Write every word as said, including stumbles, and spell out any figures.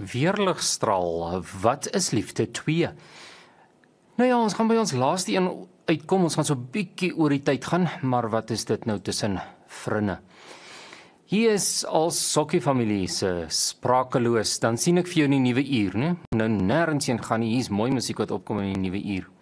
Weerligstraal, wat is liefde twee? Nou ja, ons gaan by ons laaste een uitkom, ons gaan so bietjie oor die tyd gaan, maar wat is dit nou tussen vrinne? Hier is als Sokkie-familie se sprakeloos, dan sien ek vir jou in die nuwe uur, né? Nou nêrens heen gaan nie, hier is mooi musiek wat opkom in die nuwe uur.